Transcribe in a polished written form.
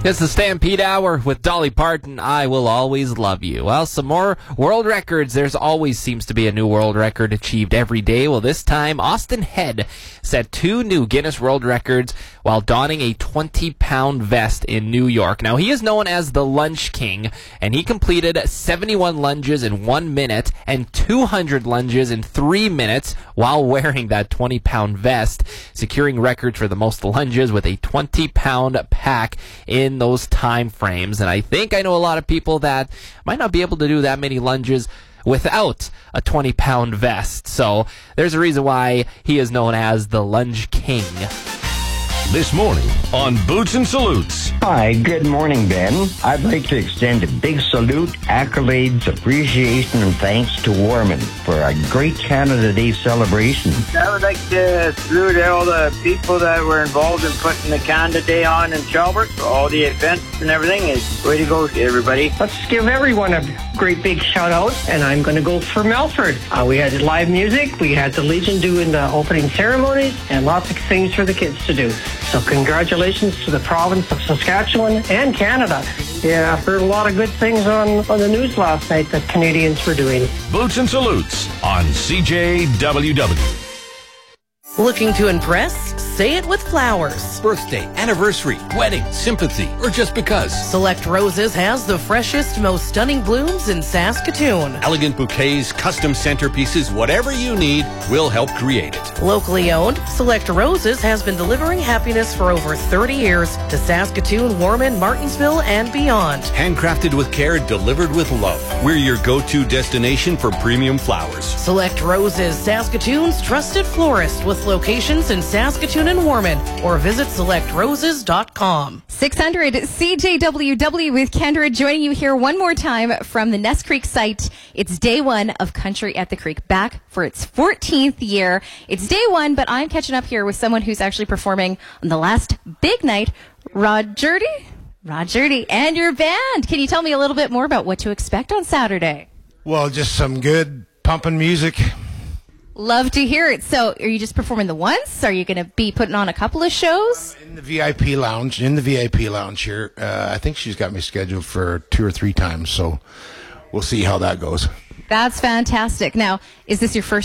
It's the Stampede Hour with Dolly Parton. I will always love you. Well, some more world records. There's always seems to be a new world record achieved every day. Well, this time, Austin Head set 2 new Guinness World Records while donning a 20-pound vest in New York. Now, he is known as the Lunge King, and he completed 71 lunges in 1 minute and 200 lunges in 3 minutes while wearing that 20-pound vest, securing records for the most lunges with a 20-pound pack in those time frames. And I think I know a lot of people that might not be able to do that many lunges without a 20-pound vest. So there's a reason why he is known as the Lunge King. This morning on Boots and Salutes. Hi, good morning, Ben. I'd like to extend a big salute, accolades, appreciation, and thanks to Warman for a great Canada Day celebration. I would like to salute all the people that were involved in putting the Canada Day on in Shelburne, for all the events and everything. It's way to go, everybody. Let's give everyone a great big shout out, and I'm going to go for Melford. We had live music, we had the Legion doing the opening ceremonies, and lots of things for the kids to do. So congratulations to the province of Saskatchewan and Canada. Yeah, I heard a lot of good things on the news last night that Canadians were doing. Boots and Salutes on CJWW. Looking to impress? Say it with flowers. Birthday, anniversary, wedding, sympathy, or just because. Select Roses has the freshest, most stunning blooms in Saskatoon. Elegant bouquets, custom centerpieces, whatever you need, we'll help create it. Locally owned, Select Roses has been delivering happiness for over 30 years to Saskatoon, Warman, Martinsville, and beyond. Handcrafted with care, delivered with love. We're your go-to destination for premium flowers. Select Roses, Saskatoon's trusted florist with locations in Saskatoon and Warman, or visit selectroses.com. 600 CJWW with Kendra joining you here one more time from the Nest Creek site. It's day 1 of Country at the Creek, back for its 14th year. It's day 1, but I'm catching up here with someone who's actually performing on the last big night, Rod Jerdy, and your band. Can you tell me a little bit more about what to expect on Saturday? Well, just some good pumping music. Love to hear it. So are you just performing the once? Are you going to be putting on a couple of shows? In the VIP lounge here. I think she's got me scheduled for 2 or 3 times, so we'll see how that goes. That's fantastic. Now, is this your first